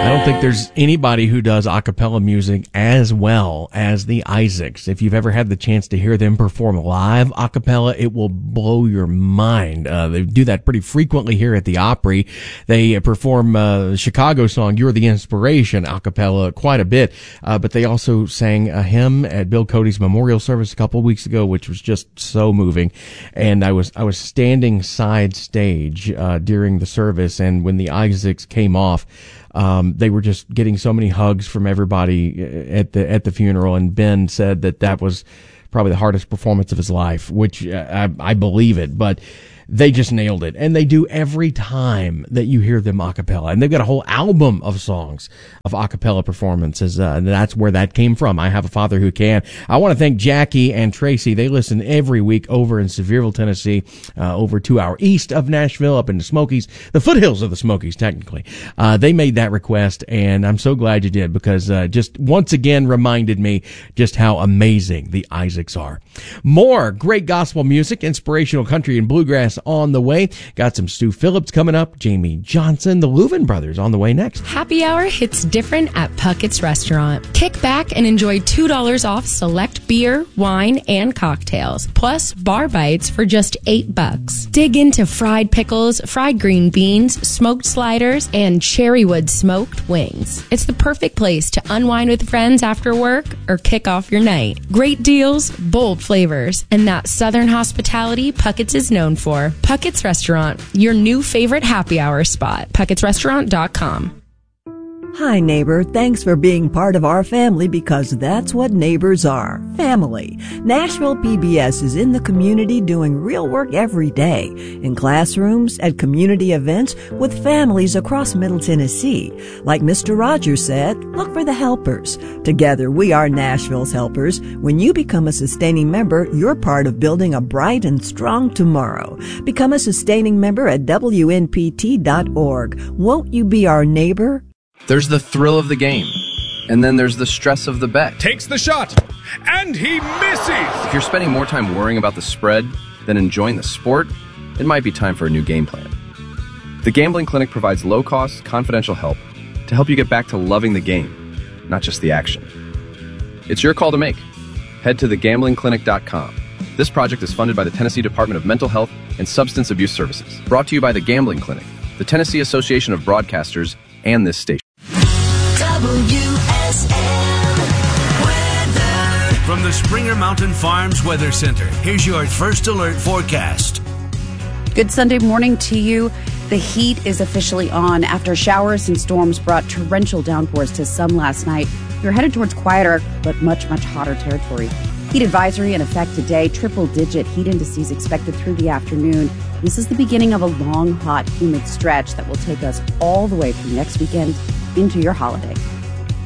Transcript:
I don't think there's anybody who does a cappella music as well as the Isaacs. If you've ever had the chance to hear them perform live a cappella, it will blow your mind. They do that pretty frequently here at the Opry. They perform the Chicago song, You're the Inspiration, a cappella quite a bit. But they also sang a hymn at Bill Cody's memorial service a couple of weeks ago, which was just so moving. And I was standing side stage during the service, and when the Isaacs came off, they were just getting so many hugs from everybody at the funeral, and Ben said that was probably the hardest performance of his life, which I believe it, but they just nailed it. And they do every time that you hear them a cappella. And they've got a whole album of songs of a cappella performances, and that's where that came from. I Have a Father Who Can. I want to thank Jackie and Tracy. They listen every week over in Sevierville, Tennessee, over 2 hours east of Nashville, up in the Smokies, the foothills of the Smokies, technically. They made that request, and I'm so glad you did, because just once again reminded me just how amazing the Isaacs are. More great gospel music, inspirational country and bluegrass on the way. Got some Stu Phillips coming up, Jamie Johnson, the Louvin Brothers on the way next. Happy hour hits different at Puckett's Restaurant. Kick back and enjoy $2 off select beer, wine, and cocktails, plus bar bites for just $8. Dig into fried pickles, fried green beans, smoked sliders, and cherrywood smoked wings. It's the perfect place to unwind with friends after work or kick off your night. Great deals, bold flavors, and that southern hospitality Puckett's is known for. Puckett's Restaurant, your new favorite happy hour spot. Puckett'sRestaurant.com. Hi, neighbor. Thanks for being part of our family, because that's what neighbors are. Family. Nashville PBS is in the community doing real work every day. In classrooms, at community events, with families across Middle Tennessee. Like Mr. Rogers said, look for the helpers. Together, we are Nashville's helpers. When you become a sustaining member, you're part of building a bright and strong tomorrow. Become a sustaining member at WNPT.org. Won't you be our neighbor? There's the thrill of the game, and then there's the stress of the bet. Takes the shot, and he misses! If you're spending more time worrying about the spread than enjoying the sport, it might be time for a new game plan. The Gambling Clinic provides low-cost, confidential help to help you get back to loving the game, not just the action. It's your call to make. Head to thegamblingclinic.com. This project is funded by the Tennessee Department of Mental Health and Substance Abuse Services. Brought to you by the Gambling Clinic, the Tennessee Association of Broadcasters, and this station. Weather. From the Springer Mountain Farms Weather Center, here's your first alert forecast. Good Sunday morning to you. The heat is officially on after showers and storms brought torrential downpours to some last night. We're headed towards quieter but much, much hotter territory. Heat advisory in effect today. Triple-digit heat indices expected through the afternoon. This is the beginning of a long, hot, humid stretch that will take us all the way through next weekend into your holiday.